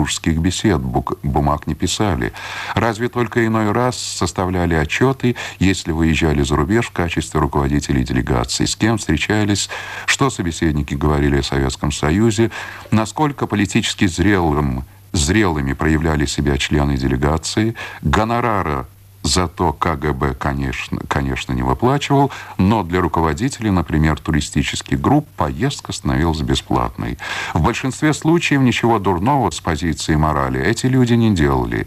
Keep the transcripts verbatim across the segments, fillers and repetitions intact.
дружеских бесед, бумаг не писали. Разве только иной раз составляли отчеты, если выезжали за рубеж в качестве руководителей делегаций, с кем встречались, что собеседники говорили о Советском Союзе, насколько политически зрелым, зрелыми проявляли себя члены делегации, гонорара зато КГБ, конечно, конечно, не выплачивал, но для руководителей, например, туристических групп, поездка становилась бесплатной. В большинстве случаев ничего дурного с позиции морали эти люди не делали.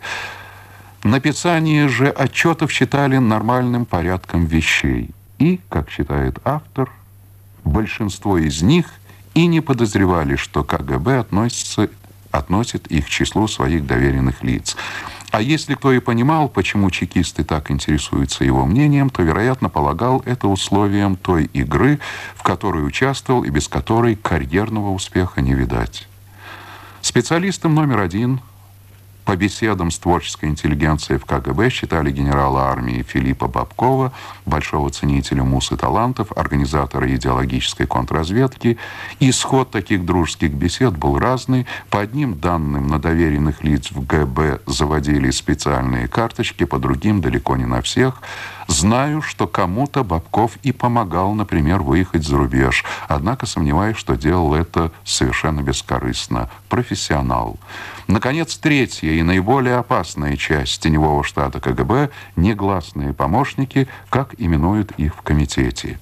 Написание же отчетов считали нормальным порядком вещей. И, как считает автор, большинство из них и не подозревали, что КГБ относится, относит их к числу своих доверенных лиц. А если кто и понимал, почему чекисты так интересуются его мнением, то, вероятно, полагал это условием той игры, в которой участвовал и без которой карьерного успеха не видать. Специалистом номер один по беседам с творческой интеллигенцией в КГБ считали генерала армии Филиппа Бобкова, большого ценителя муз и талантов, организатора идеологической контрразведки. Исход таких дружеских бесед был разный. По одним данным, на доверенных лиц в ГБ заводили специальные карточки, по другим далеко не на всех. Знаю, что кому-то Бобков и помогал, например, выехать за рубеж. Однако сомневаюсь, что делал это совершенно бескорыстно. Профессионал. Наконец, третья и наиболее опасная часть теневого штата КГБ – негласные помощники, как именуют их в комитете.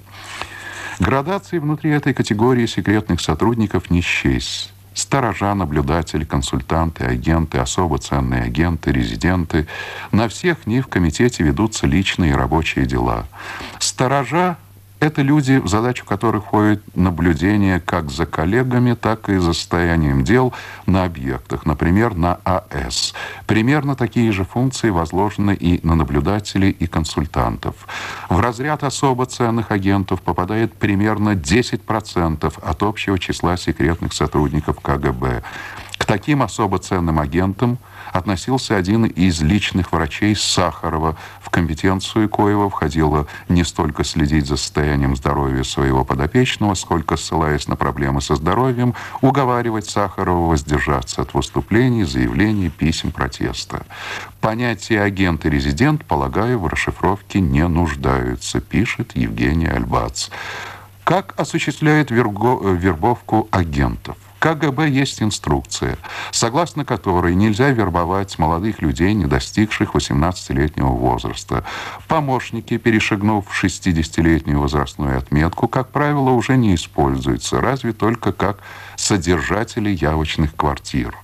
Градации внутри этой категории секретных сотрудников не счесть. Сторожа, наблюдатели, консультанты, агенты, особо ценные агенты, резиденты. На всех них в комитете ведутся личные и рабочие дела. Сторожа – это люди, в задачу которых входит наблюдение как за коллегами, так и за состоянием дел на объектах, например, на АЭС. Примерно такие же функции возложены и на наблюдателей и консультантов. В разряд особо ценных агентов попадает примерно десять процентов от общего числа секретных сотрудников КГБ. К таким особо ценным агентам относился один из личных врачей Сахарова, в компетенцию коего входило не столько следить за состоянием здоровья своего подопечного, сколько, ссылаясь на проблемы со здоровьем, уговаривать Сахарова воздержаться от выступлений, заявлений, писем протеста. Понятия агент и резидент, полагаю, в расшифровке не нуждаются, пишет Евгений Альбац. Как осуществляет вербовку агентов? КГБ есть инструкция, согласно которой нельзя вербовать молодых людей, не достигших восемнадцатилетнего возраста. Помощники, перешагнув шестидесятилетнюю возрастную отметку, как правило, уже не используются, разве только как содержатели явочных квартир.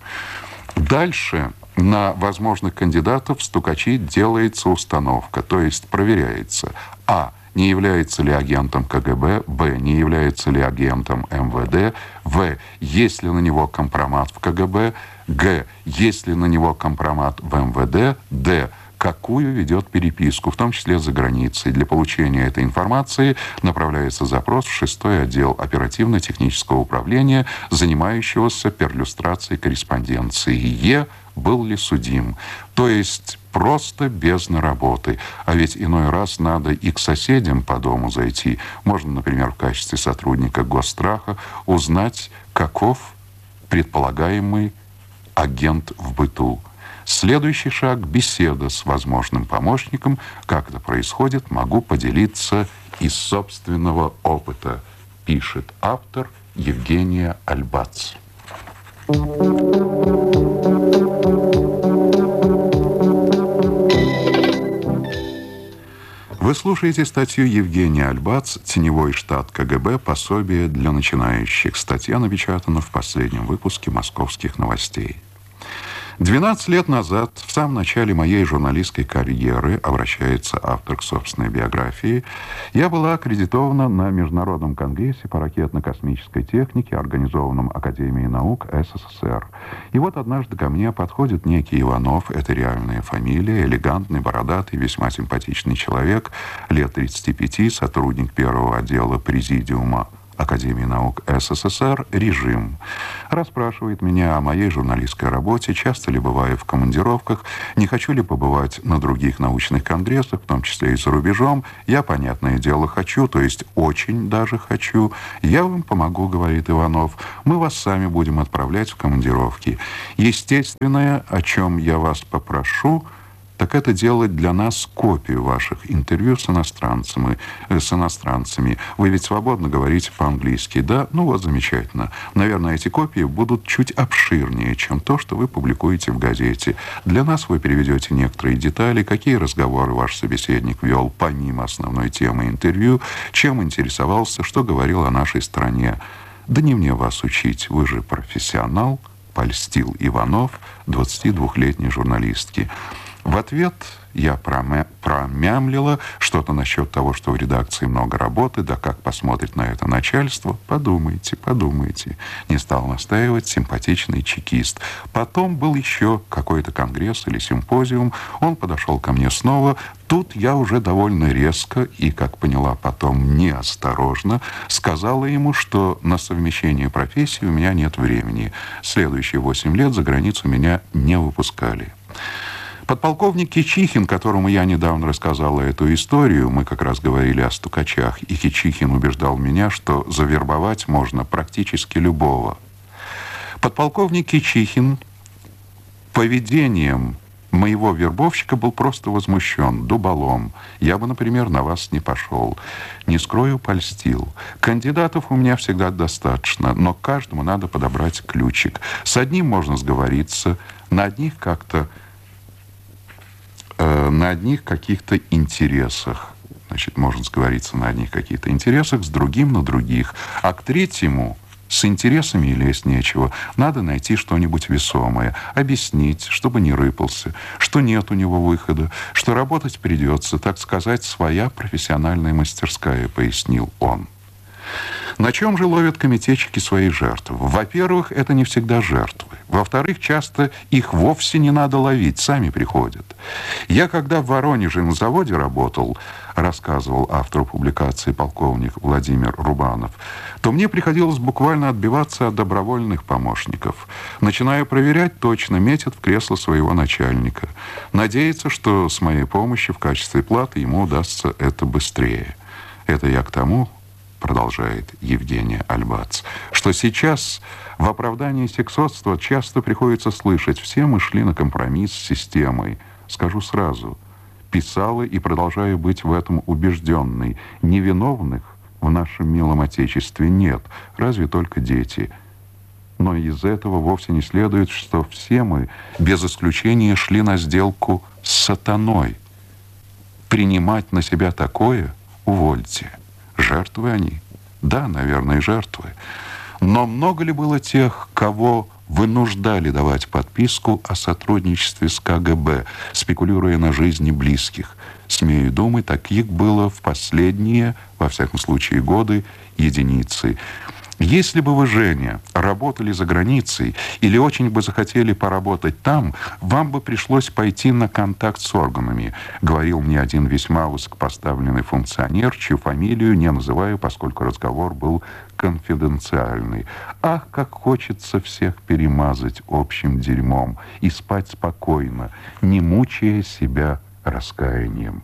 Дальше на возможных кандидатов в стукачи делается установка, то есть проверяется: а. не является ли агентом КГБ, б. не является ли агентом МВД, в. есть ли на него компромат в КГБ, г. есть ли на него компромат в МВД, д. какую ведет переписку, в том числе за границей. Для получения этой информации направляется запрос в шестой отдел оперативно-технического управления, занимающегося перлюстрацией корреспонденции. Е. был ли судим. То есть просто бездна работы. А ведь иной раз надо и к соседям по дому зайти. Можно, например, в качестве сотрудника Госстраха узнать, каков предполагаемый агент в быту. Следующий шаг – беседа с возможным помощником. Как это происходит, могу поделиться из собственного опыта, пишет автор Евгения Альбац. Вы слушаете статью Евгения Альбац «Теневой штат КГБ. Пособие для начинающих». Статья напечатана в последнем выпуске «Московских новостей». двенадцать лет назад, в самом начале моей журналистской карьеры, обращается автор к собственной биографии, я была аккредитована на Международном конгрессе по ракетно-космической технике, организованном Академией наук СССР. И вот однажды ко мне подходит некий Иванов, это реальная фамилия, элегантный, бородатый, весьма симпатичный человек, лет тридцати пяти, сотрудник первого отдела президиума Академии наук СССР «Режим». Расспрашивает меня о моей журналистской работе, часто ли бываю в командировках, не хочу ли побывать на других научных конгрессах, в том числе и за рубежом. Я, понятное дело, хочу, то есть очень даже хочу. Я вам помогу, говорит Иванов. Мы вас сами будем отправлять в командировки. Естественное, о чем я вас попрошу, так это делать для нас копию ваших интервью с иностранцами. С иностранцами. Вы ведь свободно говорите по-английски, да? Ну вот, замечательно. Наверное, эти копии будут чуть обширнее, чем то, что вы публикуете в газете. Для нас вы переведете некоторые детали, какие разговоры ваш собеседник вел помимо основной темы интервью, чем интересовался, что говорил о нашей стране. Да не мне вас учить, вы же профессионал, польстил Иванов, двадцатидвухлетней журналистки. В ответ я промя... промямлила что-то насчет того, что в редакции много работы, да как посмотрит на это начальство. Подумайте, подумайте. Не стал настаивать симпатичный чекист. Потом был еще какой-то конгресс или симпозиум. Он подошел ко мне снова. Тут я уже довольно резко и, как поняла потом, неосторожно сказала ему, что на совмещение профессий у меня нет времени. Следующие восемь лет за границу меня не выпускали. Подполковник Кичихин, которому я недавно рассказала эту историю, мы как раз говорили о стукачах, и Кичихин убеждал меня, что завербовать можно практически любого. Подполковник Кичихин поведением моего вербовщика был просто возмущен, дуболом. Я бы, например, на вас не пошел. Не скрою, польстил. Кандидатов у меня всегда достаточно, но каждому надо подобрать ключик. С одним можно сговориться, на одних как-то на одних каких-то интересах. Значит, можно сговориться на одних каких-то интересах, с другим на других. А к третьему с интересами и лезть нечего. Надо найти что-нибудь весомое, объяснить, чтобы не рыпался, что нет у него выхода, что работать придется, так сказать, своя профессиональная мастерская, пояснил он. На чем же ловят комитетчики своих жертв? Во-первых, это не всегда жертвы. Во-вторых, часто их вовсе не надо ловить, сами приходят. Я, когда в Воронеже на заводе работал, рассказывал автору публикации полковник Владимир Рубанов, то мне приходилось буквально отбиваться от добровольных помощников. Начиная проверять, точно метят в кресло своего начальника. Надеяться, что с моей помощью в качестве платы ему удастся это быстрее. Это я к тому, продолжает Евгения Альбац, что сейчас в оправдании сексотства часто приходится слышать: все мы шли на компромисс с системой. Скажу сразу, писала и продолжаю быть в этом убежденной. Невиновных в нашем милом Отечестве нет, разве только дети. Но из этого вовсе не следует, что все мы без исключения шли на сделку с сатаной. Принимать на себя такое — увольте. Жертвы они? Да, наверное, жертвы. Но много ли было тех, кого вынуждали давать подписку о сотрудничестве с ка гэ бэ, спекулируя на жизни близких? Смею думать, таких было в последние, во всяком случае, годы единицы. Если бы вы, Женя, работали за границей или очень бы захотели поработать там, вам бы пришлось пойти на контакт с органами, говорил мне один весьма высокопоставленный функционер, чью фамилию не называю, поскольку разговор был конфиденциальный. Ах, как хочется всех перемазать общим дерьмом и спать спокойно, не мучая себя раскаянием.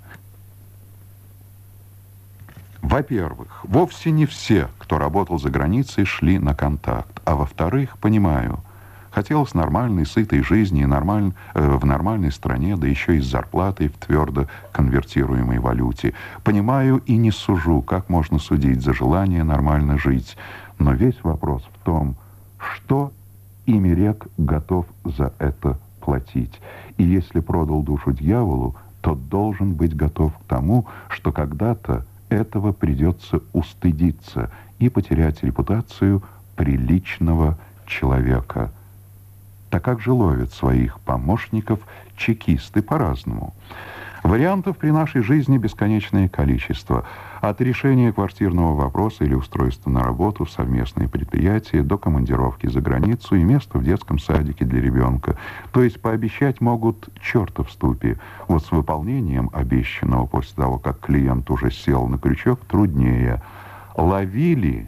Во-первых, вовсе не все, кто работал за границей, шли на контакт. А во-вторых, понимаю, хотелось нормальной, сытой жизни и нормаль... э, в нормальной стране, да еще и с зарплатой в твердо конвертируемой валюте. Понимаю и не сужу, как можно судить за желание нормально жить. Но весь вопрос в том, что имерек готов за это платить. И если продал душу дьяволу, то должен быть готов к тому, что когда-то этого придется устыдиться и потерять репутацию приличного человека. Так как же ловят своих помощников чекисты по-разному? Вариантов при нашей жизни бесконечное количество. От решения квартирного вопроса или устройства на работу в совместные предприятия до командировки за границу и места в детском садике для ребенка. То есть пообещать могут черта в ступе. Вот с выполнением обещанного после того, как клиент уже сел на крючок, труднее. Ловили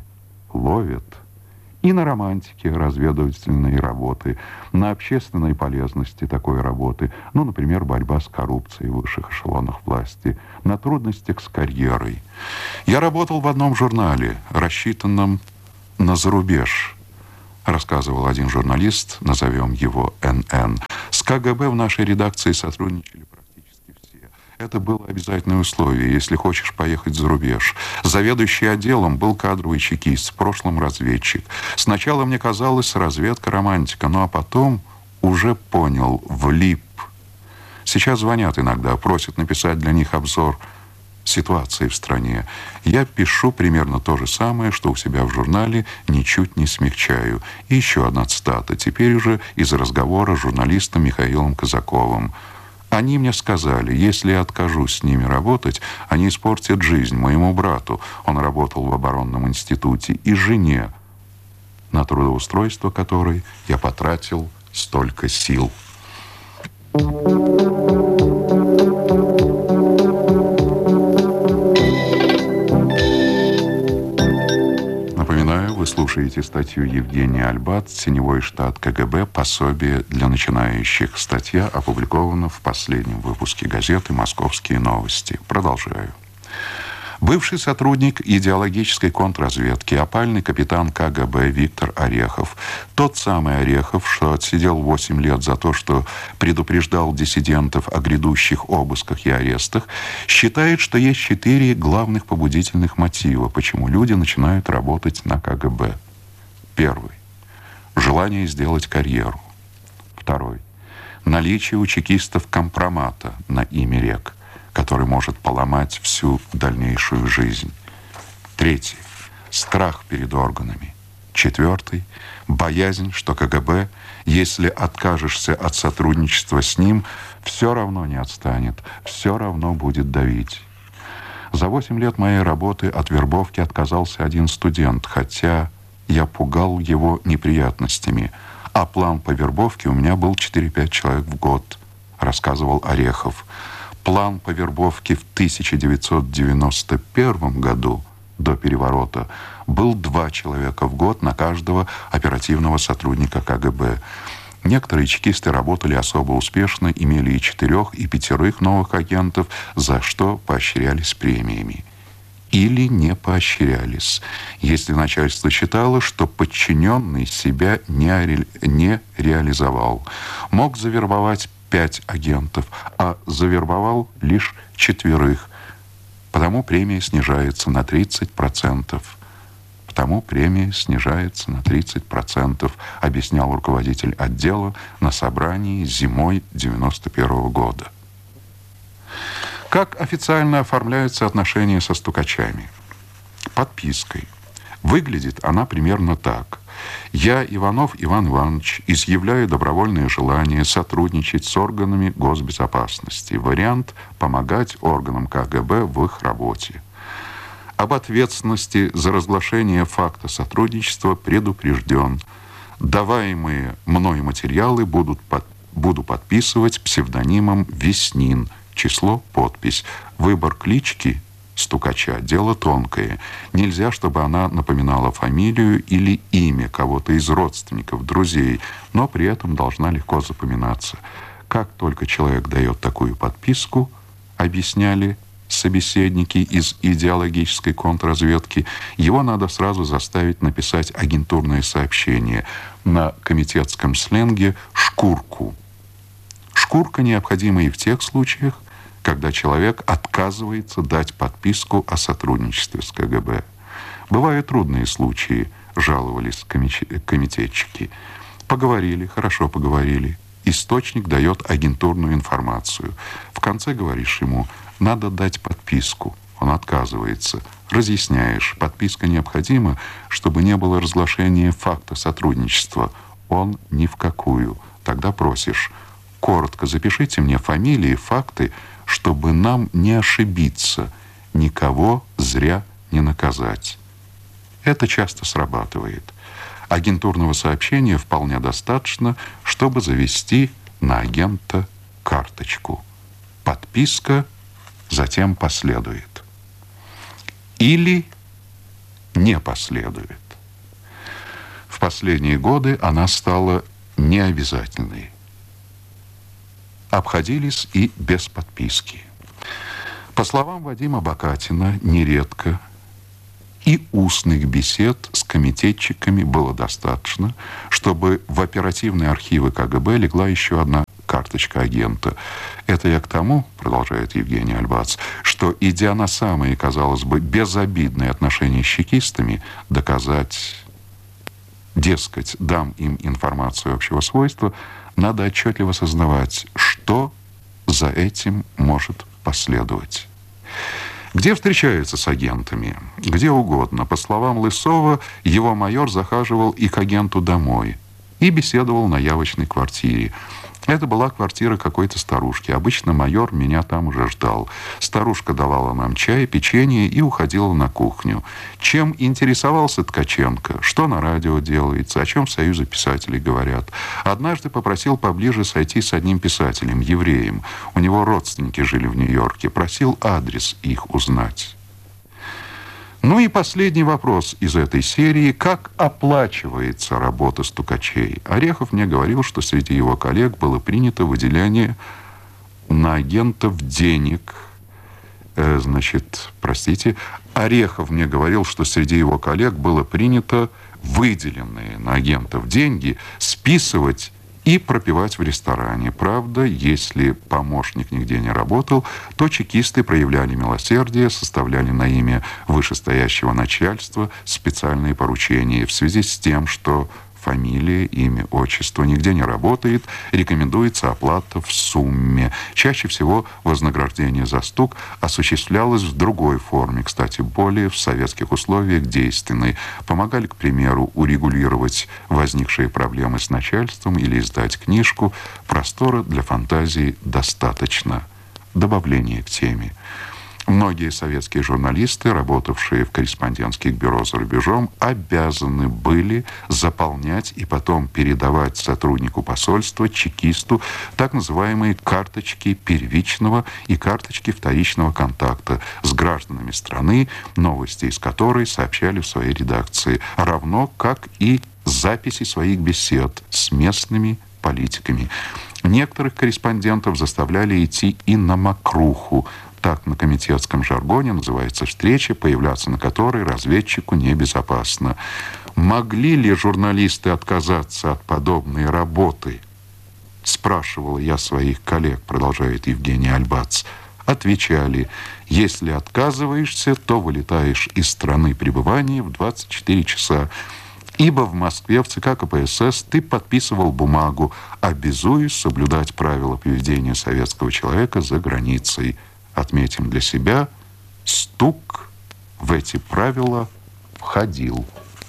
ловят. И на романтике разведывательной работы, на общественной полезности такой работы, ну, например, борьба с коррупцией в высших эшелонах власти, на трудностях с карьерой. Я работал в одном журнале, рассчитанном на зарубеж, рассказывал один журналист, назовем его эн эн. С ка гэ бэ в нашей редакции сотрудничали практически все. Это было обязательное условие, если хочешь поехать за рубеж. Заведующий отделом был кадровый чекист, в прошлом разведчик. Сначала мне казалось, разведка романтика, ну а потом уже понял, влип. Сейчас звонят иногда, просят написать для них обзор ситуации в стране. Я пишу примерно то же самое, что у себя в журнале, ничуть не смягчаю. И еще одна цитата, теперь уже из разговора с журналистом Михаилом Казаковым. Они мне сказали, если я откажусь с ними работать, они испортят жизнь моему брату, он работал в оборонном институте, и жене, на трудоустройство которой я потратил столько сил. Напоминаю, вы слушаете статью Евгения Альбат «Теневой штат ка гэ бэ. Пособие для начинающих». Статья опубликована в последнем выпуске газеты «Московские новости». Продолжаю. Бывший сотрудник идеологической контрразведки, опальный капитан ка гэ бэ Виктор Орехов, тот самый Орехов, что отсидел восемь лет за то, что предупреждал диссидентов о грядущих обысках и арестах, считает, что есть четыре главных побудительных мотива, почему люди начинают работать на ка гэ бэ. Первый. Желание сделать карьеру. Второй. Наличие у чекистов компромата на имя рек, который может поломать всю дальнейшую жизнь. Третий. Страх перед органами. Четвертый. Боязнь, что ка гэ бэ, если откажешься от сотрудничества с ним, все равно не отстанет, все равно будет давить. За восемь лет моей работы от вербовки отказался один студент, хотя я пугал его неприятностями, а план по вербовке у меня был четыре-пять человек в год, рассказывал Орехов. План по вербовке в тысяча девятьсот девяносто первом году, до переворота, был два человека в год на каждого оперативного сотрудника ка гэ бэ. Некоторые чекисты работали особо успешно, имели и четырех, и пятерых новых агентов, за что поощрялись премиями. Или не поощрялись, если начальство считало, что подчиненный себя не, ре... не реализовал. Мог завербовать пять агентов, а завербовал лишь четверых. Потому премия снижается на тридцать процентов. Потому премия снижается на тридцать процентов, объяснял руководитель отдела на собрании зимой девяносто первого года. Как официально оформляются отношения со стукачами? Подпиской. Выглядит она примерно так. Я, Иванов Иван Иванович, изъявляю добровольное желание сотрудничать с органами госбезопасности. Вариант – помогать органам ка гэ бэ в их работе. Об ответственности за разглашение факта сотрудничества предупрежден. Даваемые мной материалы будут под, буду подписывать псевдонимом Веснин. Число, подпись. Выбор клички стукача – дело тонкое. Нельзя, чтобы она напоминала фамилию или имя кого-то из родственников, друзей, но при этом должна легко запоминаться. Как только человек дает такую подписку, объясняли собеседники из идеологической контрразведки, его надо сразу заставить написать агентурное сообщение, на комитетском сленге «шкурку». Шкурка необходима и в тех случаях, когда человек отказывается дать подписку о сотрудничестве с ка гэ бэ. Бывают трудные случаи, жаловались комитетчики. Поговорили, хорошо поговорили. Источник дает агентурную информацию. В конце говоришь ему, надо дать подписку. Он отказывается. Разъясняешь, подписка необходима, чтобы не было разглашения факта сотрудничества. Он ни в какую. Тогда просишь, коротко запишите мне фамилии, факты, чтобы нам не ошибиться, никого зря не наказать. Это часто срабатывает. Агентурного сообщения вполне достаточно, чтобы завести на агента карточку. Подписка затем последует. Или не последует. В последние годы она стала необязательной. Обходились и без подписки. По словам Вадима Бакатина, нередко и устных бесед с комитетчиками было достаточно, чтобы в оперативные архивы КГБ легла еще одна карточка агента. Это я к тому, продолжает Евгений Альбац, что, идя на самые, казалось бы, безобидные отношения с чекистами, доказать, дескать, дам им информацию общего свойства, надо отчетливо сознавать, что за этим может последовать. Где встречаются с агентами? Где угодно. По словам Лысова, его майор захаживал и к агенту домой и беседовал на явочной квартире. Это была квартира какой-то старушки. Обычно майор меня там уже ждал. Старушка давала нам чай, печенье и уходила на кухню. Чем интересовался Ткаченко? Что на радио делается? О чем в Союзе писателей говорят? Однажды попросил поближе сойти с одним писателем, евреем. У него родственники жили в Нью-Йорке. Просил адрес их узнать. Ну и последний вопрос из этой серии. Как оплачивается работа стукачей? Орехов мне говорил, что среди его коллег было принято выделение на агентов денег. Э, значит, простите, Орехов мне говорил, что среди его коллег было принято выделенные на агентов деньги списывать и пропивать в ресторане. Правда, если помощник нигде не работал, то чекисты проявляли милосердие, составляли на имя вышестоящего начальства специальные поручения. В связи с тем, что фамилия, имя, отчество нигде не работает, рекомендуется оплата в сумме. Чаще всего вознаграждение за стук осуществлялось в другой форме, кстати, более в советских условиях действенной. Помогали, к примеру, урегулировать возникшие проблемы с начальством или издать книжку. Простора для фантазии достаточно. Добавление к теме. Многие советские журналисты, работавшие в корреспондентских бюро за рубежом, обязаны были заполнять и потом передавать сотруднику посольства, чекисту, так называемые карточки первичного и карточки вторичного контакта с гражданами страны, новости из которой сообщали в своей редакции, равно как и записи своих бесед с местными политиками. Некоторых корреспондентов заставляли идти и на мокруху. Так на комитетском жаргоне называется встреча, появляться на которой разведчику небезопасно. Могли ли журналисты отказаться от подобной работы? Спрашивал я своих коллег, продолжает Евгений Альбац. Отвечали: если отказываешься, то вылетаешь из страны пребывания в двадцать четыре часа. Ибо в Москве в ЦК КПСС ты подписывал бумагу, обязуясь соблюдать правила поведения советского человека за границей. Отметим для себя, стук в эти правила входил.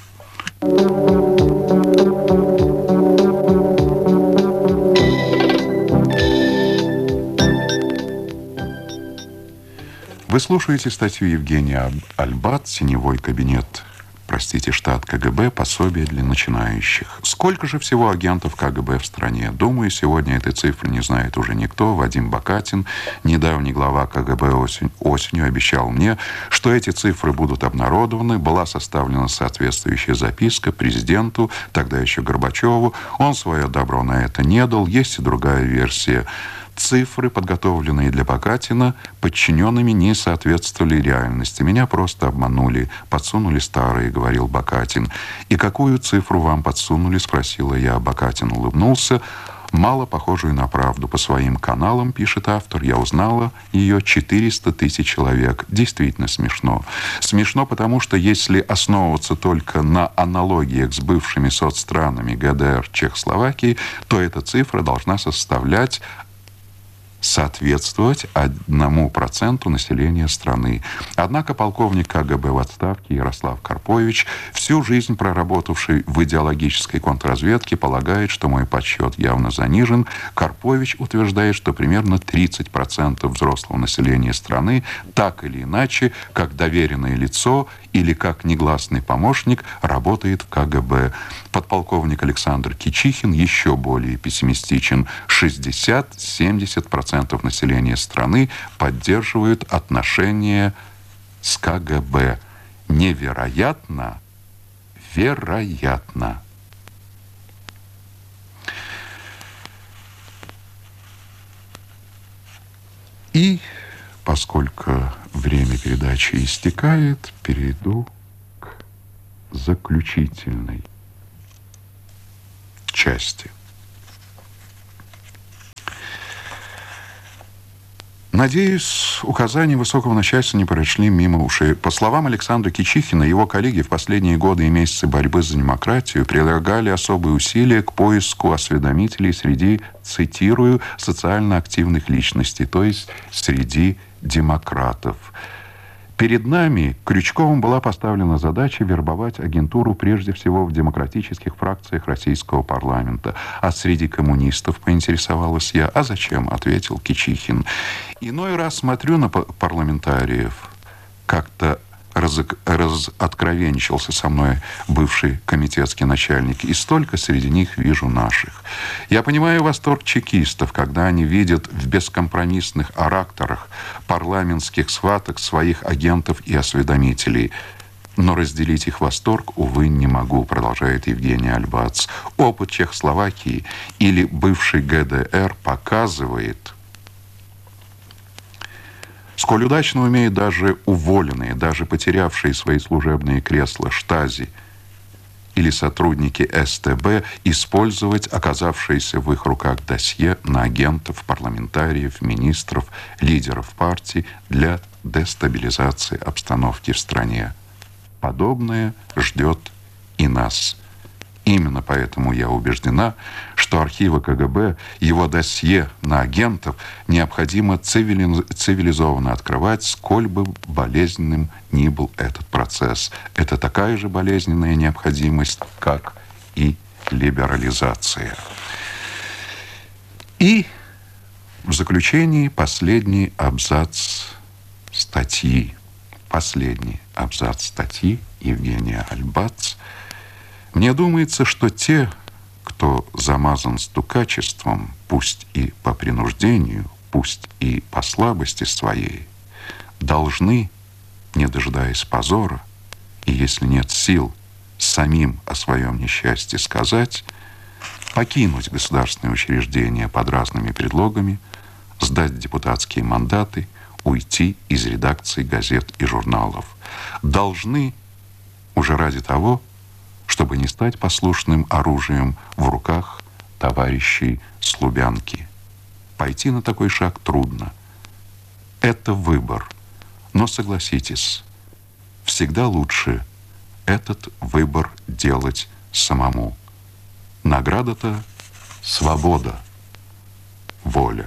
Вы слушаете статью Евгения Альбац «Теневой кабинет». Простите, штат КГБ, пособие для начинающих. Сколько же всего агентов КГБ в стране? Думаю, сегодня этой цифры не знает уже никто. Вадим Бакатин, недавний глава КГБ, осень, осенью обещал мне, что эти цифры будут обнародованы. Была составлена соответствующая записка президенту, тогда еще Горбачеву. Он свое добро на это не дал. Есть и другая версия. Цифры, подготовленные для Бакатина, подчиненными не соответствовали реальности. Меня просто обманули, подсунули старые, говорил Бакатин. И какую цифру вам подсунули, спросила я. Бакатин улыбнулся. Мало похожую на правду. По своим каналам, пишет автор, я узнала ее четыреста тысяч человек. Действительно смешно. Смешно, потому что если основываться только на аналогиях с бывшими соцстранами ГДР, Чехословакии, то эта цифра должна составлять соответствовать одному проценту населения страны. Однако полковник КГБ в отставке Ярослав Карпович, всю жизнь проработавший в идеологической контрразведке, полагает, что мой подсчет явно занижен. Карпович утверждает, что примерно тридцать процентов взрослого населения страны так или иначе, как доверенное лицо или как негласный помощник, работает в КГБ. Подполковник Александр Кичихин еще более пессимистичен. шестьдесят-семьдесят процентов населения страны поддерживают отношения с КГБ. Невероятно, вероятно. И поскольку время передачи истекает, перейду к заключительной части. Надеюсь, указания высокого начальства не прошли мимо ушей. По словам Александра Кичихина, его коллеги в последние годы и месяцы борьбы за демократию прилагали особые усилия к поиску осведомителей среди, цитирую, социально активных личностей, то есть среди демократов. Перед нами крючковым была поставлена задача вербовать агентуру прежде всего в демократических фракциях российского парламента. А среди коммунистов, поинтересовалась я, а зачем, ответил Кичихин. Иной раз смотрю на парламентариев, как-то раз, разоткровенничался со мной бывший комитетский начальник, и столько среди них вижу наших. Я понимаю восторг чекистов, когда они видят в бескомпромиссных характерах парламентских схваток своих агентов и осведомителей. Но разделить их восторг, увы, не могу, продолжает Евгений Альбац. Опыт Чехословакии или бывшей ГДР показывает, сколь удачно умеют даже уволенные, даже потерявшие свои служебные кресла штази или сотрудники эс тэ бэ использовать оказавшиеся в их руках досье на агентов, парламентариев, министров, лидеров партий для дестабилизации обстановки в стране. Подобное ждет и нас. Именно поэтому я убеждена, что архивы ка гэ бэ, его досье на агентов необходимо цивилизованно открывать, сколь бы болезненным ни был этот процесс. Это такая же болезненная необходимость, как и либерализация. И в заключении последний абзац статьи. Последний абзац статьи Евгения Альбац. Мне думается, что те, кто замазан стукачеством, пусть и по принуждению, пусть и по слабости своей, должны, не дожидаясь позора, и если нет сил самим о своем несчастье сказать, покинуть государственные учреждения под разными предлогами, сдать депутатские мандаты, уйти из редакций газет и журналов. Должны уже ради того, чтобы не стать послушным оружием в руках товарищей с Лубянки. Пойти на такой шаг трудно. Это выбор. Но согласитесь, всегда лучше этот выбор делать самому. Награда-то — свобода, воля.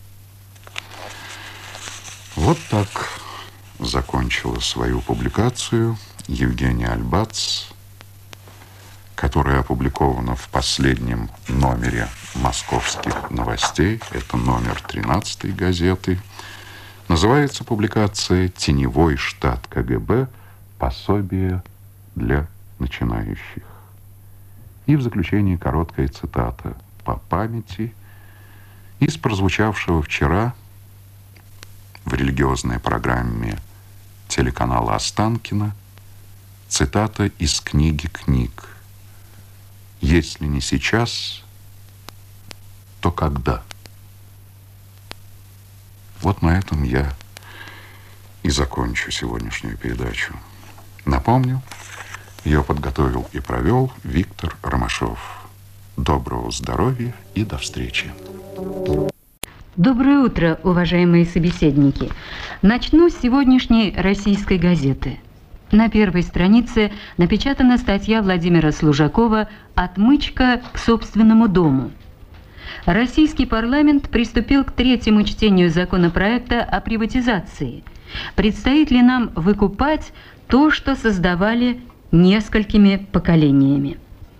Вот так закончила свою публикацию Евгения Альбац, которая опубликована в последнем номере «Московских новостей». Это номер тринадцатой газеты. Называется публикация «Теневой штат ка гэ бэ. Пособие для начинающих». И в заключении короткая цитата по памяти из прозвучавшего вчера в религиозной программе телеканала Останкино цитата из книги книг. «Если не сейчас, то когда?» Вот на этом я и закончу сегодняшнюю передачу. Напомню, ее подготовил и провел Виктор Ромашов. Доброго здоровья и до встречи. Доброе утро, уважаемые собеседники. Начну с сегодняшней российской газеты. На первой странице напечатана статья Владимира Служакова «Отмычка к собственному дому». Российский парламент приступил к третьему чтению законопроекта о приватизации. Предстоит ли нам выкупать то, что создавали несколькими поколениями?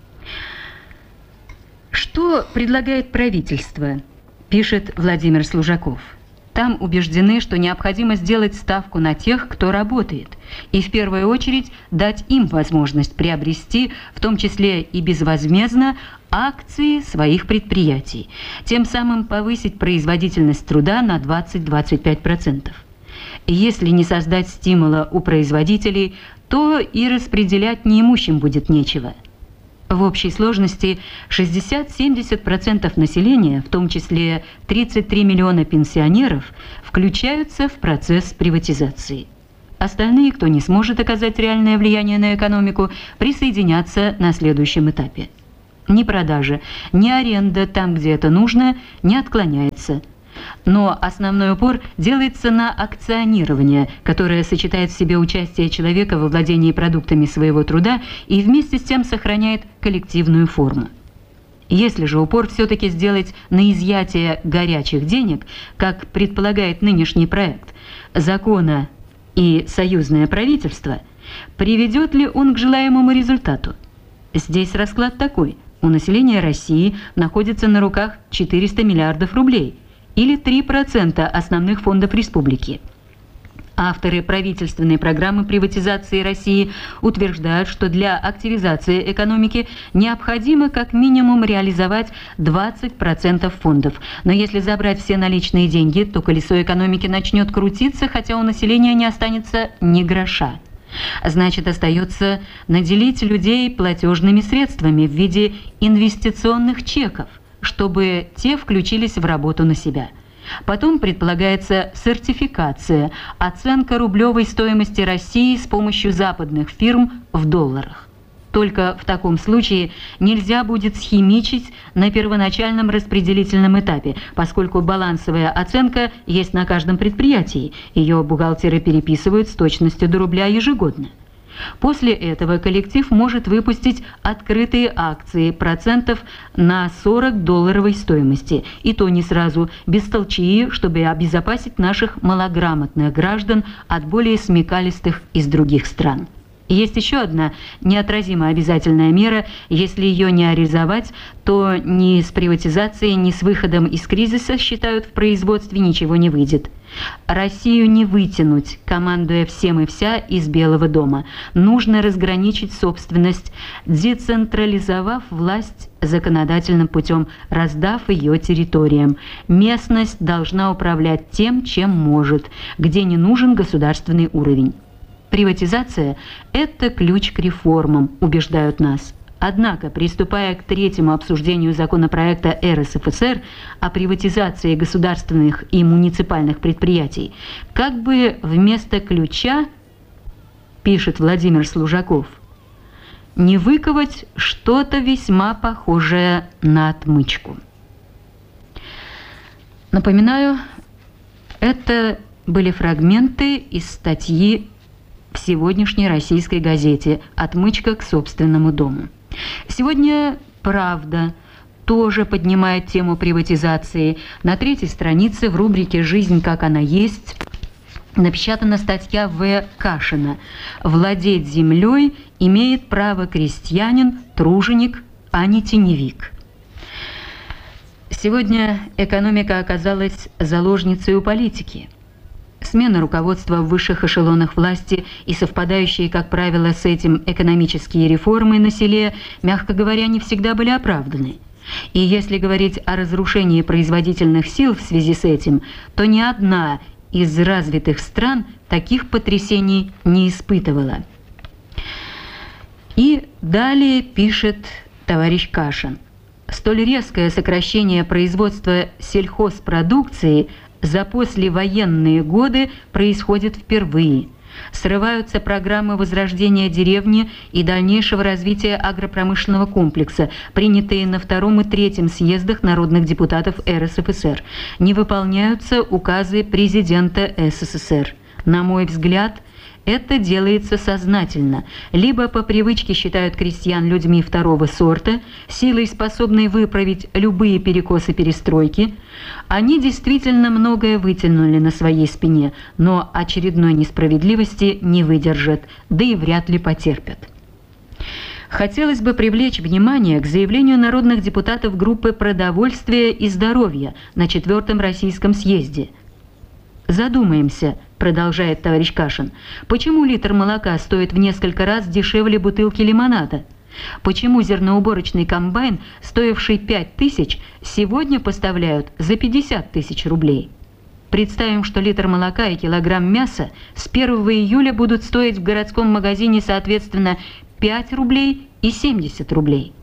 Что предлагает правительство, пишет Владимир Служаков. Там убеждены, что необходимо сделать ставку на тех, кто работает, и в первую очередь дать им возможность приобрести, в том числе и безвозмездно, акции своих предприятий, тем самым повысить производительность труда на двадцать-двадцать пять процентов. И если не создать стимула у производителей, то и распределять неимущим будет нечего. В общей сложности шестьдесят-семьдесят процентов населения, в том числе тридцать три миллиона пенсионеров, включаются в процесс приватизации. Остальные, кто не сможет оказать реальное влияние на экономику, присоединятся на следующем этапе. Ни продажа, ни аренда там, где это нужно, не отклоняется. Но основной упор делается на акционирование, которое сочетает в себе участие человека во владении продуктами своего труда и вместе с тем сохраняет коллективную форму. Если же упор все-таки сделать на изъятие горячих денег, как предполагает нынешний проект закона и союзное правительство, приведет ли он к желаемому результату? Здесь расклад такой. У населения России находится на руках четыреста миллиардов рублей, или три процента основных фондов республики. Авторы правительственной программы приватизации России утверждают, что для активизации экономики необходимо как минимум реализовать двадцать процентов фондов. Но если забрать все наличные деньги, то колесо экономики начнет крутиться, хотя у населения не останется ни гроша. Значит, остается наделить людей платежными средствами в виде инвестиционных чеков, чтобы те включились в работу на себя. Потом предполагается сертификация, оценка рублевой стоимости России с помощью западных фирм в долларах. Только в таком случае нельзя будет схимичить на первоначальном распределительном этапе, поскольку балансовая оценка есть на каждом предприятии, ее бухгалтеры переписывают с точностью до рубля ежегодно. После этого коллектив может выпустить открытые акции процентов на сорок долларовой стоимости, и то не сразу, без толчии, чтобы обезопасить наших малограмотных граждан от более смекалистых из других стран. Есть еще одна неотразимо обязательная мера. Если ее не реализовать, то ни с приватизацией, ни с выходом из кризиса, считают в производстве, ничего не выйдет. Россию не вытянуть, командуя всем и вся из Белого дома. Нужно разграничить собственность, децентрализовав власть законодательным путем, раздав ее территориям. Местность должна управлять тем, чем может, где не нужен государственный уровень. Приватизация – это ключ к реформам, убеждают нас. Однако, приступая к третьему обсуждению законопроекта эр эс эф эс эр о приватизации государственных и муниципальных предприятий, как бы вместо ключа, пишет Владимир Служаков, не выковать что-то весьма похожее на отмычку. Напоминаю, это были фрагменты из статьи в сегодняшней российской газете «Отмычка к собственному дому». Сегодня «Правда» тоже поднимает тему приватизации. На третьей странице в рубрике «Жизнь, как она есть» напечатана статья В. Кашина «Владеть землей имеет право крестьянин, труженик, а не теневик». Сегодня экономика оказалась заложницей у политики. Смена руководства в высших эшелонах власти и совпадающие, как правило, с этим экономические реформы на селе, мягко говоря, не всегда были оправданы. И если говорить о разрушении производительных сил в связи с этим, то ни одна из развитых стран таких потрясений не испытывала. И далее пишет товарищ Кашин. Столь резкое сокращение производства сельхозпродукции за послевоенные годы происходит впервые. Срываются программы возрождения деревни и дальнейшего развития агропромышленного комплекса, принятые на втором и третьем съездах народных депутатов эр эс эф эс эр. Не выполняются указы президента эс эс эс эр. На мой взгляд, это делается сознательно. Либо по привычке считают крестьян людьми второго сорта, силой способной выправить любые перекосы перестройки. Они действительно многое вытянули на своей спине, но очередной несправедливости не выдержат, да и вряд ли потерпят. Хотелось бы привлечь внимание к заявлению народных депутатов группы «Продовольствие и здоровье» на четвертом российском съезде. Задумаемся, продолжает товарищ Кашин, почему литр молока стоит в несколько раз дешевле бутылки лимонада? Почему зерноуборочный комбайн, стоивший пять тысяч, сегодня поставляют за пятьдесят тысяч рублей? Представим, что литр молока и килограмм мяса с первого июля будут стоить в городском магазине соответственно пять рублей и семьдесят рублей.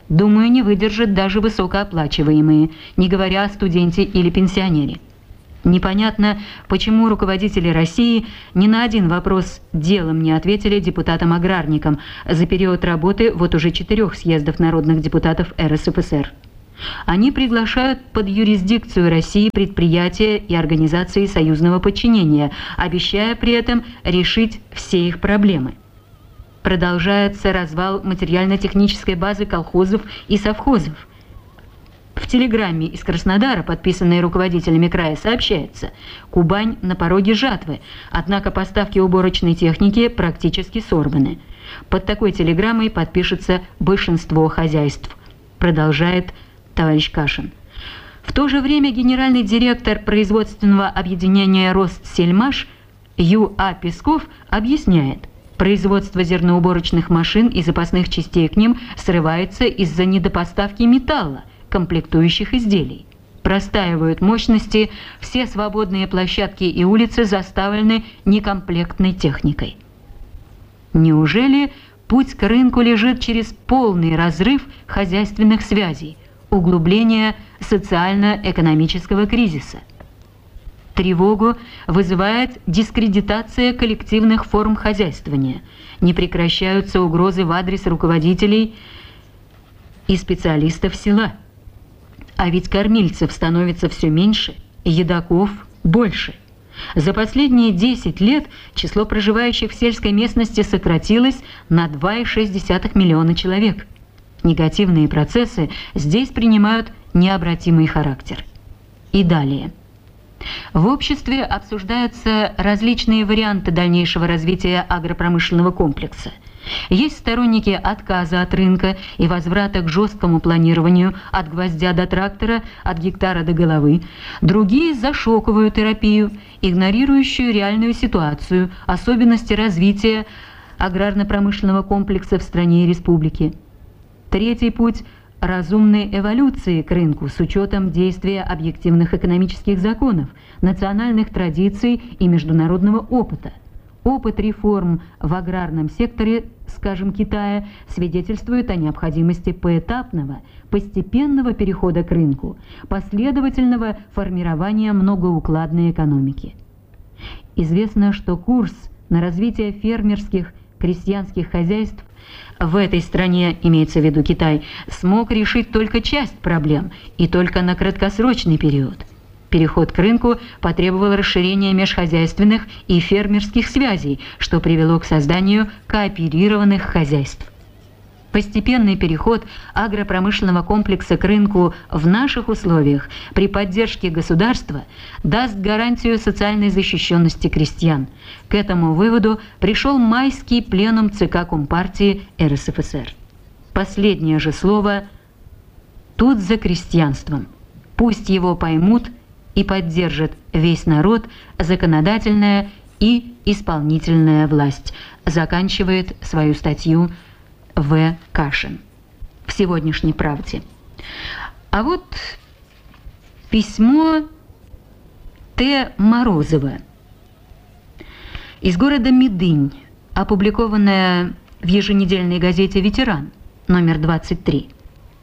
Думаю, не выдержат даже высокооплачиваемые, не говоря о студенте или пенсионере. Непонятно, почему руководители России ни на один вопрос делом не ответили депутатам-аграрникам за период работы вот уже четырех съездов народных депутатов эр эс эф эс эр. Они приглашают под юрисдикцию России предприятия и организации союзного подчинения, обещая при этом решить все их проблемы. Продолжается развал материально-технической базы колхозов и совхозов. В телеграмме из Краснодара, подписанной руководителями края, сообщается: Кубань на пороге жатвы, однако поставки уборочной техники практически сорваны. Под такой телеграммой подпишется большинство хозяйств, продолжает товарищ Кашин. В то же время генеральный директор производственного объединения «Ростсельмаш» Ю А Песков объясняет: производство зерноуборочных машин и запасных частей к ним срывается из-за недопоставки металла, комплектующих изделий. Простаивают мощности, все свободные площадки и улицы заставлены некомплектной техникой. Неужели путь к рынку лежит через полный разрыв хозяйственных связей, углубление социально-экономического кризиса? Тревогу вызывает дискредитация коллективных форм хозяйствования. Не прекращаются угрозы в адрес руководителей и специалистов села. А ведь кормильцев становится все меньше, едоков больше. За последние десять лет число проживающих в сельской местности сократилось на два и шесть десятых миллиона человек. Негативные процессы здесь принимают необратимый характер. И далее. В обществе обсуждаются различные варианты дальнейшего развития агропромышленного комплекса. Есть сторонники отказа от рынка и возврата к жесткому планированию от гвоздя до трактора, от гектара до головы. Другие за шоковую терапию, игнорирующую реальную ситуацию, особенности развития аграрно-промышленного комплекса в стране и республике. Третий путь – разумной эволюции к рынку с учетом действия объективных экономических законов, национальных традиций и международного опыта. Опыт реформ в аграрном секторе, скажем, Китая, свидетельствует о необходимости поэтапного, постепенного перехода к рынку, последовательного формирования многоукладной экономики. Известно, что курс на развитие фермерских, крестьянских хозяйств в этой стране, имеется в виду Китай, смог решить только часть проблем и только на краткосрочный период. Переход к рынку потребовал расширения межхозяйственных и фермерских связей, что привело к созданию кооперированных хозяйств. Постепенный переход агропромышленного комплекса к рынку в наших условиях при поддержке государства даст гарантию социальной защищенности крестьян. К этому выводу пришел майский пленум ЦК Компартии эр эс эф эс эр. Последнее же слово тут за крестьянством. Пусть его поймут и поддержит весь народ, законодательная и исполнительная власть, заканчивает свою статью В. Кашин в сегодняшней «Правде». А вот письмо Т. Морозова из города Медынь, опубликованное в еженедельной газете «Ветеран», номер двадцать три.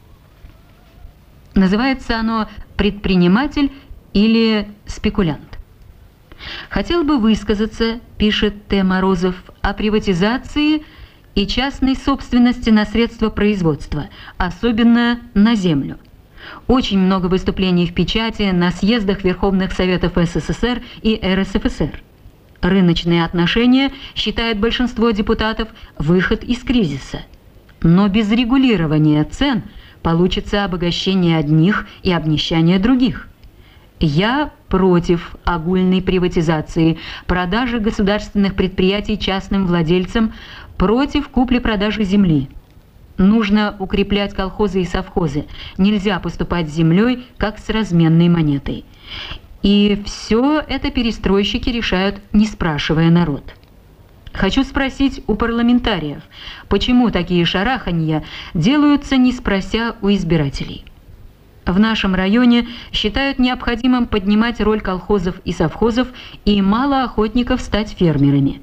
Называется оно «Предприниматель или спекулянт». Хотел бы высказаться, пишет Т. Морозов, о приватизации и частной собственности на средства производства, особенно на землю. Очень много выступлений в печати на съездах Верховных Советов эс эс эс эр и эр эс эф эс эр. Рыночные отношения, считает большинство депутатов, выход из кризиса. Но без регулирования цен получится обогащение одних и обнищание других. Я против огульной приватизации, продажи государственных предприятий частным владельцам, против купли-продажи земли. Нужно укреплять колхозы и совхозы. Нельзя поступать с землей, как с разменной монетой. И все это перестройщики решают, не спрашивая народ. Хочу спросить у парламентариев, почему такие шараханья делаются, не спрося у избирателей. В нашем районе считают необходимым поднимать роль колхозов и совхозов, и мало охотников стать фермерами.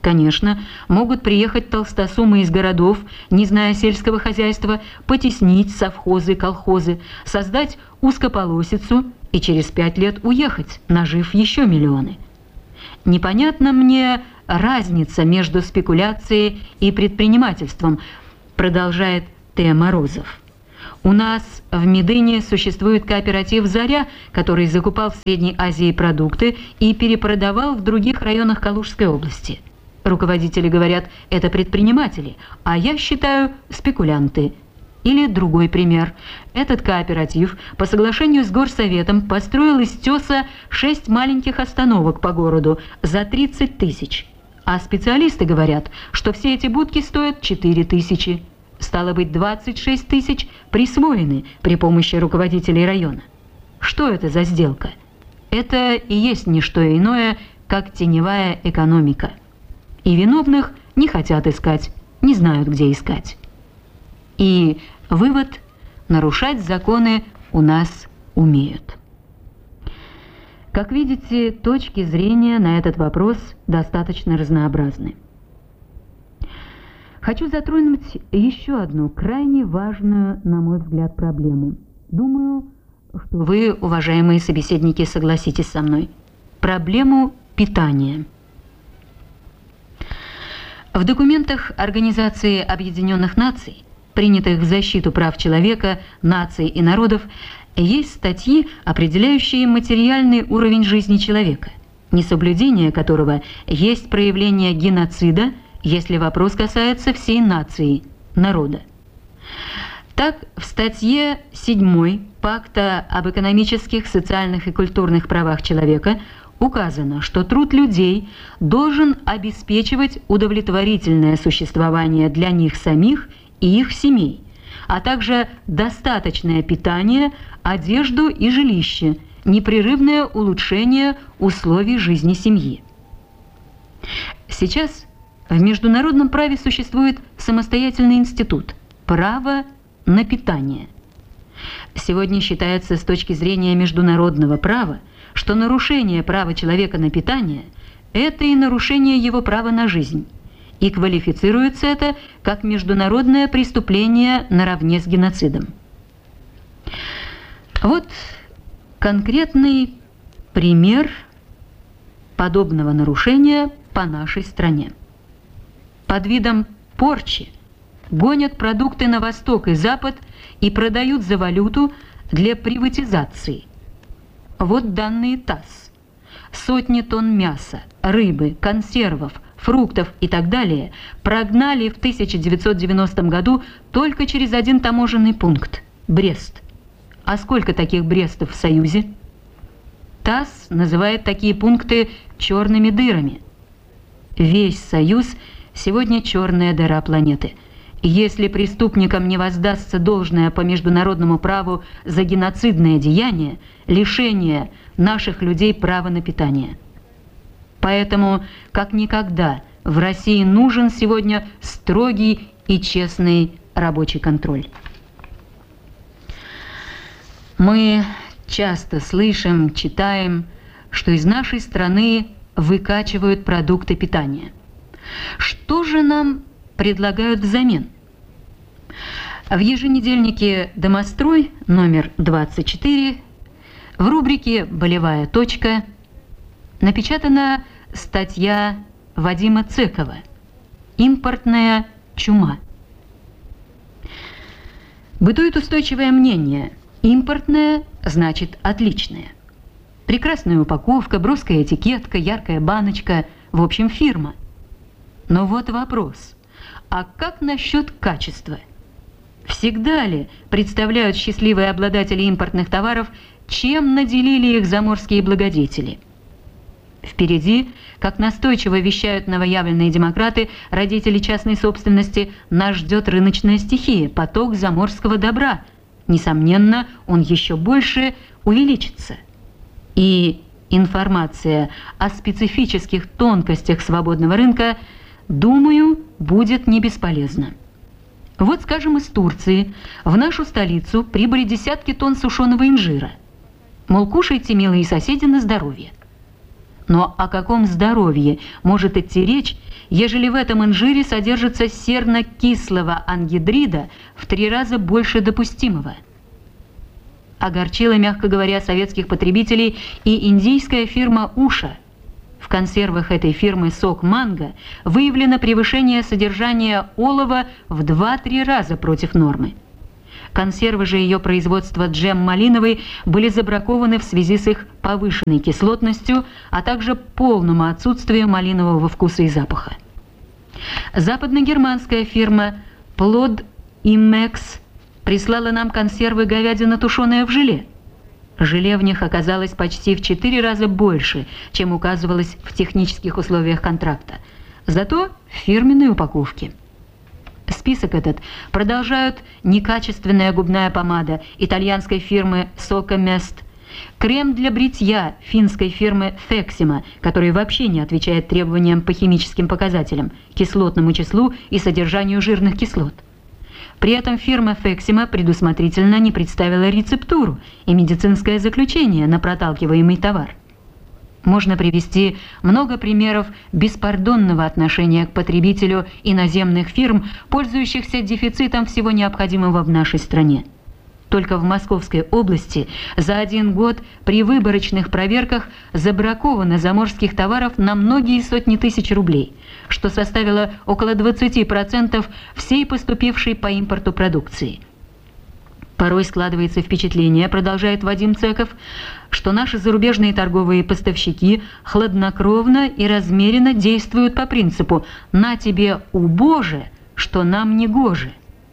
Конечно, могут приехать толстосумы из городов, не зная сельского хозяйства, потеснить совхозы, колхозы, создать узкополосицу и через пять лет уехать, нажив еще миллионы. Непонятна мне разница между спекуляцией и предпринимательством, продолжает Т. Морозов. У нас в Медыне существует кооператив «Заря», который закупал в Средней Азии продукты и перепродавал в других районах Калужской области. Руководители говорят, это предприниматели, а я считаю, спекулянты. Или другой пример. Этот кооператив по соглашению с горсоветом построил из теса шесть маленьких остановок по городу за тридцать тысяч. А специалисты говорят, что все эти будки стоят четыре тысячи. Стало быть, двадцать шесть тысяч присвоены при помощи руководителей района. Что это за сделка? Это и есть не что иное, как теневая экономика. И виновных не хотят искать, не знают, где искать. И вывод: нарушать законы у нас умеют. Как видите, точки зрения на этот вопрос достаточно разнообразны. Хочу затронуть еще одну крайне важную, на мой взгляд, проблему. Думаю, что вы, уважаемые собеседники, согласитесь со мной. Проблему питания. В документах Организации Объединенных Наций, принятых в защиту прав человека, наций и народов, есть статьи, определяющие материальный уровень жизни человека, несоблюдение которого есть проявление геноцида, если вопрос касается всей нации, народа. Так, в статье седьмой Пакта об экономических, социальных и культурных правах человека указано, что труд людей должен обеспечивать удовлетворительное существование для них самих и их семей, а также достаточное питание, одежду и жилище, непрерывное улучшение условий жизни семьи. Сейчас в международном праве существует самостоятельный институт – право на питание. Сегодня считается с точки зрения международного права, что нарушение права человека на питание – это и нарушение его права на жизнь, и квалифицируется это как международное преступление наравне с геноцидом. Вот конкретный пример подобного нарушения по нашей стране. Под видом порчи гонят продукты на восток и запад и продают за валюту для приватизации. Вот данные ТАСС. Сотни тонн мяса, рыбы, консервов, фруктов и так далее прогнали в тысяча девятьсот девяностом году только через один таможенный пункт – Брест. А сколько таких Брестов в Союзе? ТАСС называет такие пункты черными дырами. Весь Союз сегодня черная дыра планеты. Если преступникам не воздастся должное по международному праву за геноцидное деяние, лишение наших людей права на питание. Поэтому, как никогда, в России нужен сегодня строгий и честный рабочий контроль. Мы часто слышим, читаем, что из нашей страны выкачивают продукты питания. Что же нам предлагают взамен? В еженедельнике «Домострой» номер двадцать четыре в рубрике «Болевая точка» напечатана статья Вадима Цекова «Импортная чума». Бытует устойчивое мнение: импортное значит отличное. Прекрасная упаковка, броская этикетка, яркая баночка, в общем, фирма. Но вот вопрос: а как насчет качества? Всегда ли представляют счастливые обладатели импортных товаров, чем наделили их заморские благодетели? Впереди, как настойчиво вещают новоявленные демократы, родители частной собственности, нас ждет рыночная стихия, поток заморского добра. Несомненно, он еще больше увеличится. И информация о специфических тонкостях свободного рынка, думаю, будет не бесполезна. Вот, скажем, из Турции в нашу столицу прибыли десятки тонн сушеного инжира. Мол, кушайте, милые соседи, на здоровье. Но о каком здоровье может идти речь, ежели в этом инжире содержится серно-кислого ангидрида в три раза больше допустимого? Огорчила, мягко говоря, советских потребителей и индийская фирма «Уша». В консервах этой фирмы «Сок Манго» выявлено превышение содержания олова в два-три раза против нормы. Консервы же ее производства «Джем малиновый» были забракованы в связи с их повышенной кислотностью, а также полному отсутствию малинового вкуса и запаха. Западногерманская фирма «Плод Имекс» прислала нам консервы говядина, тушеная в желе. Желе в них оказалось почти в четыре раза больше, чем указывалось в технических условиях контракта, зато в фирменной упаковке. Список этот продолжают некачественная губная помада итальянской фирмы «Сокомест», крем для бритья финской фирмы «Фексима», который вообще не отвечает требованиям по химическим показателям, кислотному числу и содержанию жирных кислот. При этом фирма «Фексима» предусмотрительно не представила рецептуру и медицинское заключение на проталкиваемый товар. Можно привести много примеров беспардонного отношения к потребителю иноземных фирм, пользующихся дефицитом всего необходимого в нашей стране. Только в Московской области за один год при выборочных проверках забраковано заморских товаров на многие сотни тысяч рублей, что составило около двадцати процентов всей поступившей по импорту продукции. Порой складывается впечатление, продолжает Вадим Цеков, что наши зарубежные торговые поставщики хладнокровно и размеренно действуют по принципу «на тебе, убоже, что нам не гоже».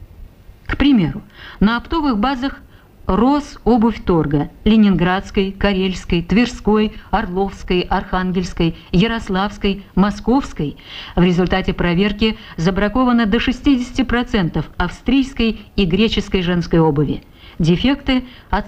К примеру, на оптовых базах Рособувьторга Ленинградской, Карельской, Тверской, Орловской, Архангельской, Ярославской, Московской в результате проверки забраковано до шестидесяти процентов австрийской и греческой женской обуви. Дефекты,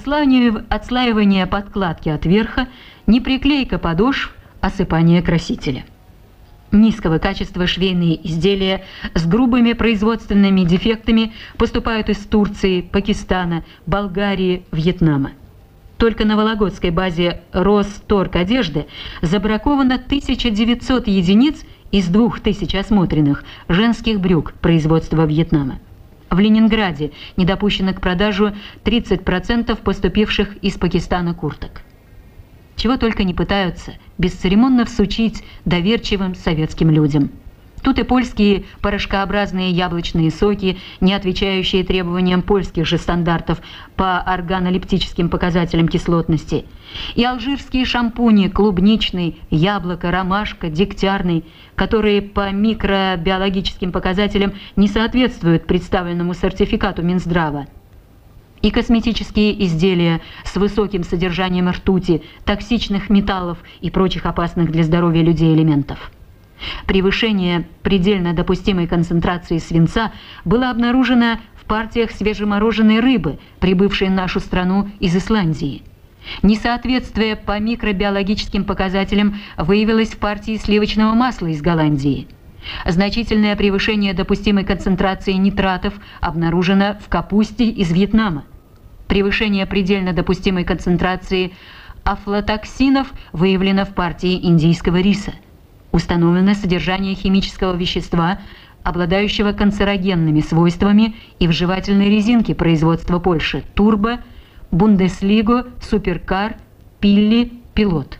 отслаивание подкладки от верха, неприклейка подошв, осыпание красителя. Низкого качества швейные изделия с грубыми производственными дефектами поступают из Турции, Пакистана, Болгарии, Вьетнама. Только на Вологодской базе Росторг одежды забраковано тысяча девятьсот единиц из двух тысяч осмотренных женских брюк производства Вьетнама. В Ленинграде не допущено к продажу тридцать процентов поступивших из Пакистана курток. Чего только не пытаются бесцеремонно всучить доверчивым советским людям. Тут и польские порошкообразные яблочные соки, не отвечающие требованиям польских же стандартов по органолептическим показателям кислотности, и алжирские шампуни клубничный, яблоко, ромашка, дегтярный, которые по микробиологическим показателям не соответствуют представленному сертификату Минздрава, и косметические изделия с высоким содержанием ртути, токсичных металлов и прочих опасных для здоровья людей элементов. Превышение предельно допустимой концентрации свинца было обнаружено в партиях свежемороженой рыбы, прибывшей в нашу страну из Исландии. Несоответствие по микробиологическим показателям выявилось в партии сливочного масла из Голландии. Значительное превышение допустимой концентрации нитратов обнаружено в капусте из Вьетнама. Превышение предельно допустимой концентрации афлатоксинов выявлено в партии индийского риса. Установлено содержание химического вещества, обладающего канцерогенными свойствами, и в жевательной резинке производства Польши Турбо, Бундеслиго, Суперкар, Пилли, Пилот.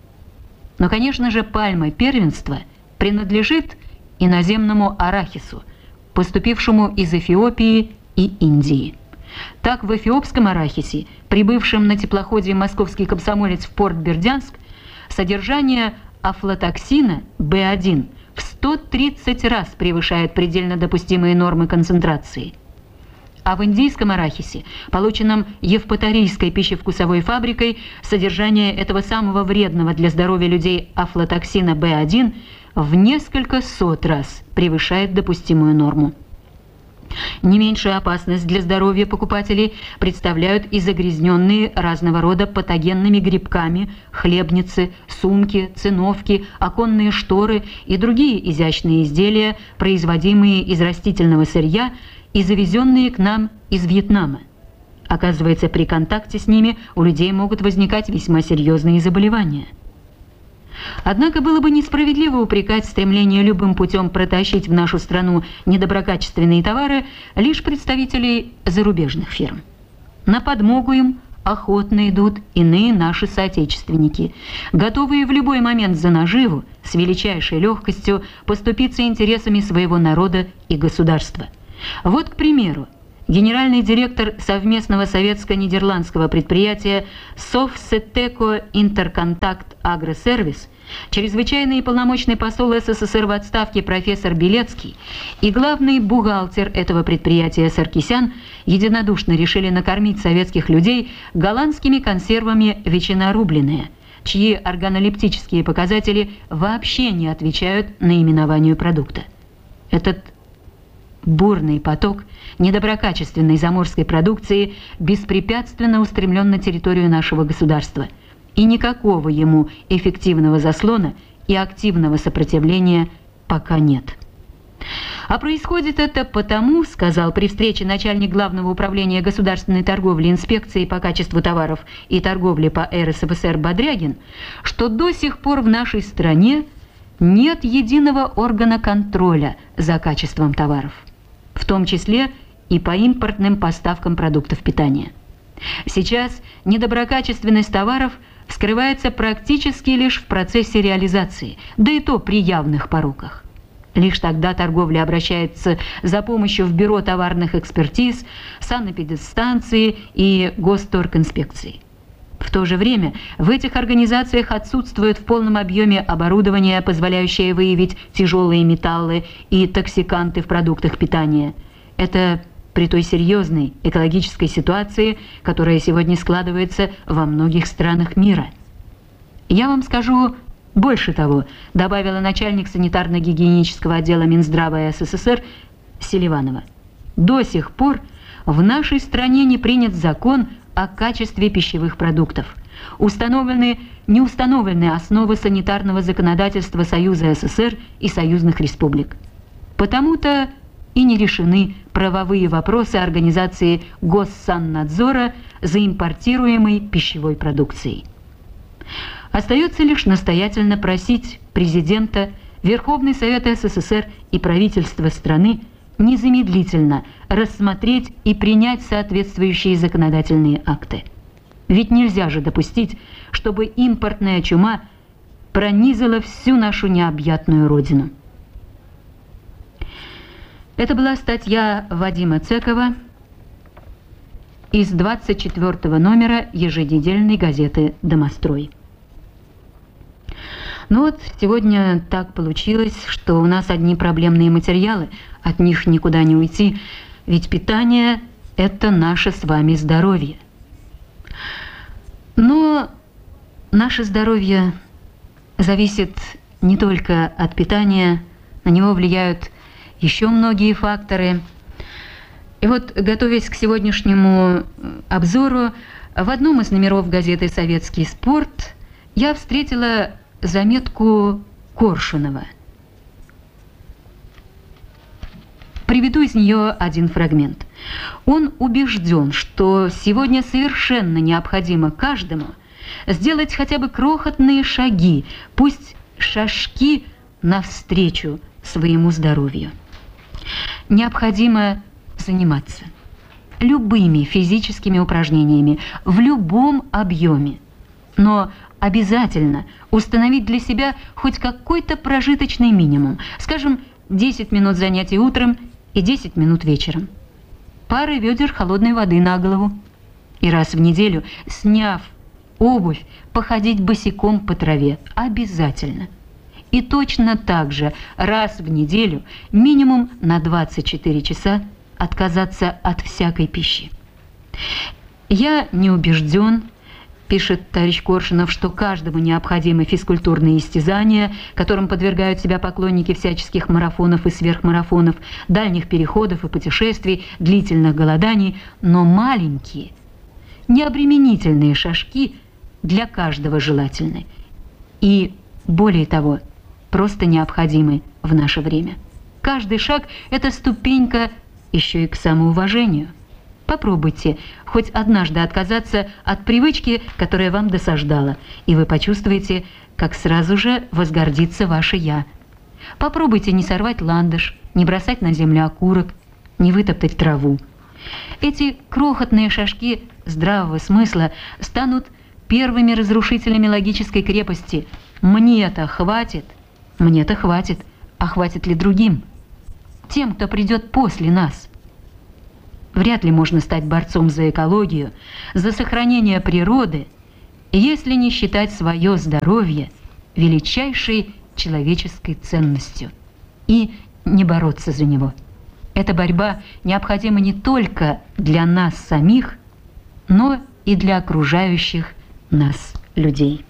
Но, конечно же, пальма первенства принадлежит иноземному арахису, поступившему из Эфиопии и Индии. Так, в эфиопском арахисе, прибывшем на теплоходе «Московский комсомолец» в порт Бердянск, содержание афлатоксина бэ один в сто тридцать раз превышает предельно допустимые нормы концентрации. А в индийском арахисе, полученном Евпаторийской пищевкусовой фабрикой, содержание этого самого вредного для здоровья людей афлатоксина бэ один в несколько сот раз превышает допустимую норму. Не меньшую опасность для здоровья покупателей представляют и загрязненные разного рода патогенными грибками хлебницы, сумки, циновки, оконные шторы и другие изящные изделия, производимые из растительного сырья и завезенные к нам из Вьетнама. Оказывается, при контакте с ними у людей могут возникать весьма серьезные заболевания. Однако было бы несправедливо упрекать стремление любым путем протащить в нашу страну недоброкачественные товары лишь представителей зарубежных фирм. На подмогу им охотно идут иные наши соотечественники, готовые в любой момент за наживу с величайшей легкостью поступиться интересами своего народа и государства. Вот, к примеру, генеральный директор совместного советско-нидерландского предприятия Совсетеко Интерконтакт Агросервис, чрезвычайный и полномочный посол СССР в отставке профессор Белецкий и главный бухгалтер этого предприятия Саркисян единодушно решили накормить советских людей голландскими консервами ветчина рубленая, чьи органолептические показатели вообще не отвечают наименованию продукта. Этот бурный поток недоброкачественной заморской продукции беспрепятственно устремлен на территорию нашего государства, и никакого ему эффективного заслона и активного сопротивления пока нет. А происходит это потому, сказал при встрече начальник Главного управления государственной торговли инспекции по качеству товаров и торговли по эр эс эф эс эр Бодрягин, что до сих пор в нашей стране нет единого органа контроля за качеством товаров, в том числе и по импортным поставкам продуктов питания. Сейчас недоброкачественность товаров вскрывается практически лишь в процессе реализации, да и то при явных пороках. Лишь тогда торговля обращается за помощью в бюро товарных экспертиз, санэпидстанции и госторгинспекции. В то же время в этих организациях отсутствует в полном объеме оборудование, позволяющее выявить тяжелые металлы и токсиканты в продуктах питания. Это при той серьезной экологической ситуации, которая сегодня складывается во многих странах мира. Я вам скажу больше того, добавила начальник санитарно-гигиенического отдела Минздрава СССР Селиванова. До сих пор в нашей стране не принят закон о качестве пищевых продуктов. Установлены не установлены основы санитарного законодательства Союза СССР и союзных республик. Потому-то и не решены правовые вопросы организации Госсаннадзора за импортируемой пищевой продукцией. Остается лишь настоятельно просить президента, Верховный Совет СССР и правительство страны незамедлительно рассмотреть и принять соответствующие законодательные акты. Ведь нельзя же допустить, чтобы импортная чума пронизала всю нашу необъятную родину. Это была статья Вадима Цекова из двадцать четвёртого номера еженедельной газеты «Домострой». Ну вот, сегодня так получилось, что у нас одни проблемные материалы, от них никуда не уйти, ведь питание – это наше с вами здоровье. Но наше здоровье зависит не только от питания, на него влияют еще многие факторы. И вот, готовясь к сегодняшнему обзору, в одном из номеров газеты «Советский спорт» я встретила заметку Коршунова. Приведу из нее один фрагмент. Он убежден, что сегодня совершенно необходимо каждому сделать хотя бы крохотные шаги, пусть шажки навстречу своему здоровью. Необходимо заниматься любыми физическими упражнениями в любом объеме, но обязательно установить для себя хоть какой-то прожиточный минимум, скажем, десять минут занятий утром и десять минут вечером. Пары ведер холодной воды на голову. И раз в неделю, сняв обувь, походить босиком по траве. Обязательно. И точно так же раз в неделю, минимум на двадцать четыре часа, отказаться от всякой пищи. Я не убежден, пишет товарищ Коршунов, что каждому необходимы физкультурные истязания, которым подвергают себя поклонники всяческих марафонов и сверхмарафонов, дальних переходов и путешествий, длительных голоданий, но маленькие, необременительные шажки для каждого желательны. И, более того, просто необходимы в наше время. Каждый шаг – это ступенька еще и к самоуважению. Попробуйте хоть однажды отказаться от привычки, которая вам досаждала, и вы почувствуете, как сразу же возгордится ваше «я». Попробуйте не сорвать ландыш, не бросать на землю окурок, не вытоптать траву. Эти крохотные шажки здравого смысла станут первыми разрушителями логической крепости. Мне-то хватит, мне-то хватит, а хватит ли другим? Тем, кто придет после нас. Вряд ли можно стать борцом за экологию, за сохранение природы, если не считать свое здоровье величайшей человеческой ценностью и не бороться за него. Эта борьба необходима не только для нас самих, но и для окружающих нас людей.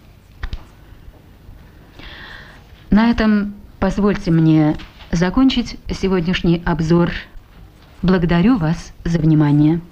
На этом позвольте мне закончить сегодняшний обзор. Благодарю вас за внимание.